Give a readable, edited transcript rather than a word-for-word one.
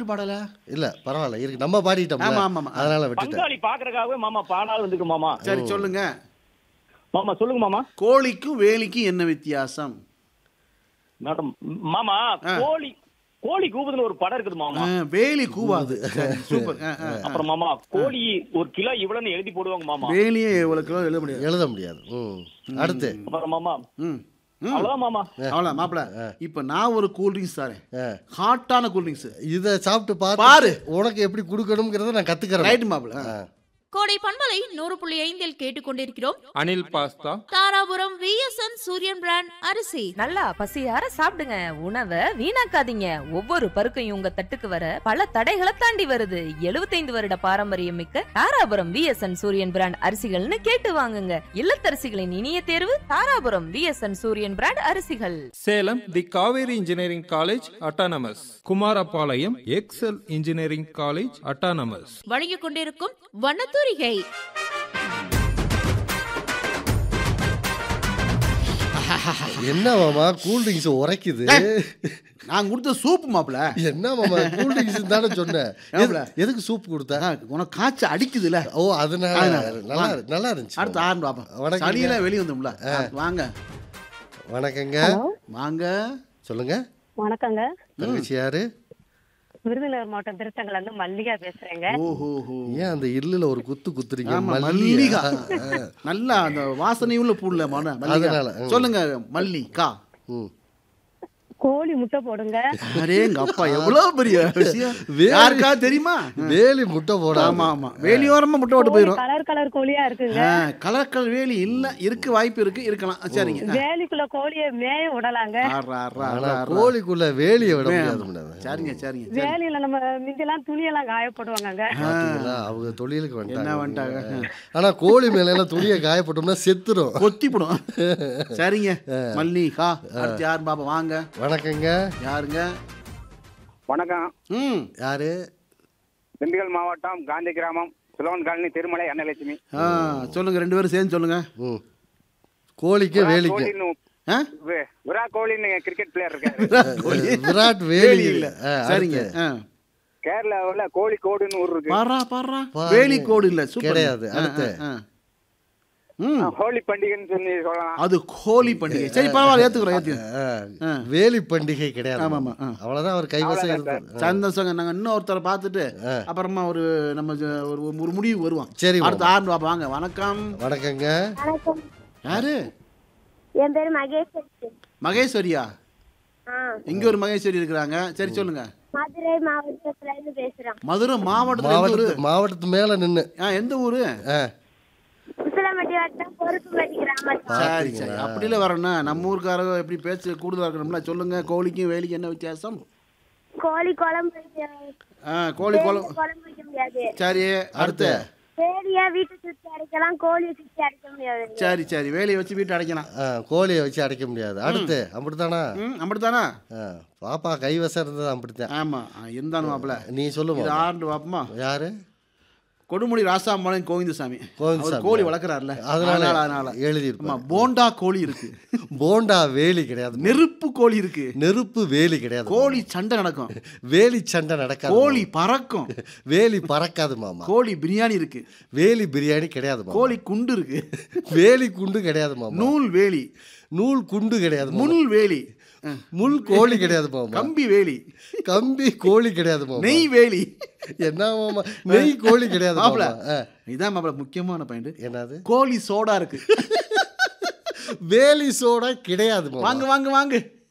பாட்டு பாடல இல்ல பரவாயில்ல இருக்கு, நம்ம பாடிட்டோம். ஆமா ஆமா அதனால விட்டுட்டேன். பங்காளி பாக்குறதுக்காகவே மாமா பாடாது வந்துருக்கு மாமா. சரி சொல்லுங்க. மாமா சொல்லுங்க மாமா. கோழிக்கும் வேலிக்கும் என்ன வித்தியாசம்? மேடம் மாமா கோழி கோழி கூவுதுன்னு ஒரு படம் இருக்குது மாமா. வேலி கூவாது. சூப்பர். அப்புறம் மாமா கோழி ஒரு கிலோ இவ்வளவுன்னு எழுதி போடுவாங்க மாமா. வேலியே எவ்வளவு கிலோ எழுத முடியாது. அடுத்து அப்புறம் மாமா அவ்வளவுதான் மாமா. அவ்வளோ மாப்பிள. இப்ப நான் ஒரு கூல் ட்ரிங்க்ஸ் தரேன், ஹாட்டான கூல் ட்ரிங்க்ஸ். இதை சாப்பிட்டு பாரு, உனக்கு எப்படி கொடுக்கணுங்கிறத நான் கத்துக்கிறேன். ரைட் மாப்பிள. கோடை பண்பலை 100.5 கேட்டுக்கொண்டிருக்கிறோம். அனில் பாஸ்தா, தாராபுரம் விஎஸ்என் சூரியன் பிராண்ட் அரிசி. நல்லா பசியார சாப்பிடுங்க, உணவை வீணாக்காதீங்க. ஒவ்வொரு பருக்கையும் உங்க தட்டுக்கு வர பல தடைகளை தாண்டி வருது. 75 வருட பாரம்பரியம் மிக்க தாராபுரம் விஎஸ்என் சூரியன் பிராண்ட் அரிசிகள்னு கேட்டு வாங்குங்க. இல்லத்தரசிகளின் இனிய தேர்வு தாராபுரம் விஎஸ்என் சூரியன் பிராண்ட் அரிசிகள். சேலம் தி Kaveri engineering college autonomous, Kumarapalayam XL engineering college autonomous வழங்கிக் கொண்டிருக்கும் வண்ணத்தூரிகை. என்ன மாமா கூல் ட்ரிங்க்ஸ் உரைக்குது? நான் கொடுத்த சூப் மாப்பிள. என்ன மாமா கூல் ட்ரிங்க்ஸ் தானே சொன்னேன், எதுக்கு சூப் கொடுத்த? உனக்கு காய்ச்சல் அடிக்குதுல. ஓ அதனால நல்லா இருந்துச்சு. அடுத்து ஆரம்பி பாப்பா. சளியில வெளியே வந்தோம்ல. வாங்க. வணக்கங்க. வாங்க சொல்லுங்க. வணக்கங்க. தங்கச்சி யாரு? விருதுநகர் மாவட்டம் திருத்தங்கல்ல இருந்து மல்லிகா பேசுறேங்க. ஏன் அந்த இல்லுல ஒரு குத்து குத்துறீங்க? மல்லிகா நல்லா அந்த வாசனை உள்ள பூல அதனால சொல்லுங்க. மல்லிகா. கோழி முட்டை போடுங்க. அரே எங்க அப்பா எவ்வளவு பெரிய விஷயம். யாருக்கா தெரியுமா? வேலி முட்டை போட. ஆமா ஆமா வேலியோரமா முட்டை போட்டு போயிடும். கலர் கலர் கோழியா இருக்குங்க. கலர் கலர் வேலி இல்ல இருக்கு, வாய்ப்பு இருக்கு, இருக்கலாம். சரிங்க. வேலிக்குள்ள கோழியை மேய விடலாங்க. கோழிக்குள்ள வேலியை விட முடியாது. சரிங்க சரிங்க. வேலியில நம்ம மிஞ்செல்லாம் துணியெல்லாம் காயப்படுவாங்க. அவங்க தொழிலுக்கு என்ன வந்துட்டாங்க. ஆனா கோழி மேல எல்லாம் துணியை காயப்பட்டோம்னா செத்துரும், கொத்திப்படும். சரிங்க மல்லிகா. அடுத்து யார் பாப்பா? வாங்க. வணக்கங்க. யாருங்க? வணக்கம். யாரு? திண்டுக்கல் மாவட்டம் காந்தி கிராமம் சுலவன் காலனி திருமலை அன்னலட்சுமி. சொல்லுங்க, ரெண்டு பேரும் சேர்ந்து சொல்லுங்க. கோழிக்கு வேலிக்கு. விராட் கோலின்னு கிரிக்கெட் பிளேயர் இருக்காரு. விராட் வேலி இல்ல. சரிங்க. கேரளாவுல கோழி கோடுன்னு ஊர் இருக்கு. பாரா பாரா. வேலி கோடு இல்ல, கிடையாது. அடுத்து ஹோலி பண்டிகைன்னு சொல்லி சொல்லலாம். அது ஹோலி பண்டிகை. சரி பரவாயில்ல, ஏத்துக்கிறோம். வேலி பண்டிகை கிடையாது. ஆமா ஆமா. அவ்வளவுதான் அவர் கைவசம் இருந்தார். சந்தோஷங்க. நாங்க இன்னொருத்தரை பார்த்துட்டு அப்புறமா ஒரு நம்ம ஒரு முடிவு வருவோம். சரி. அடுத்து ஆரம்பி பாப்பா. வாங்க. வணக்கம். வணக்கங்க. யாரு? என் பேரு மகேஸ்வரி. மகேஸ்வரியா? இங்க ஒரு மகேஸ்வரி இருக்கிறாங்க. சரி சொல்லுங்க. மதுரை மாவட்டத்துல இருந்து பேசுறோம். மதுரை மாவட்டத்துல. மாவட்டத்து மேல நின்னு. எந்த ஊரு? உசிலம்பட்டி வட்டம் பொறுப்புப்பட்டி கிராமம். சரி சரி. அப்படில வரணும். நம்ம ஊருக்காரங்க எப்படி பேச்சு கூடுதலா இருக்கணும்ல. சொல்லுங்க. கோழிக்கும் வேலிக்கும் என்ன வித்தியாசம்? கோழி குழம்பு. கோழி குழம்பு வைக்க முடியாது. சரி. அடுத்து வேலியை வீட்டை சுத்தி அடைக்கலாம், கோழியை சுத்தி அடைக்க முடியாது. சரி சரி. வேலியை வச்சு வீட்டை அடைக்கலாம், கோழியை வச்சு அடைக்க முடியாது. அடுத்து அப்படித்தானா? அப்படித்தானா? பாப்பா கைவசம் இருந்தது அப்படித்தான். ஆமா இருந்தாலும் மாப்பிள நீ சொல்லுமா. ஆண்டு பாப்பமா. யாரு? கொடுமுடி ராசாம்பாளையம் கோவிந்தசாமி. கோழி வளர்க்குறாருல, அதனால எழுதிருப்பா. போண்டா கோழி இருக்கு. போண்டா வேலி கிடையாது. நெருப்பு கோழி இருக்கு. நெருப்பு வேலி கிடையாது. கோழி சண்டை நடக்கும். வேலி சண்டை நடக்காது. கோழி பறக்கும். வேலி பறக்காது மாமா. கோழி பிரியாணி இருக்கு. வேலி பிரியாணி கிடையாது. கோழி குண்டு இருக்கு. வேலி குண்டு கிடையாது மாமா. நூல் வேலி. நூல் குண்டு கிடையாது. முள் வேலி. முள் கோழி கிடையாது மாமா. கம்பி வேலி. கம்பி கோழி கிடையாது மாமா. நெய் வேலி. என்ன மாமா, நெய் கோழி கிடையாது மாமா. இதான் மாப்பிள முக்கியமான பாயிண்ட். என்னது? கோழி சோடா இருக்கு. வேலி சோடா கிடையாது. வாங்க வாங்க வாங்க.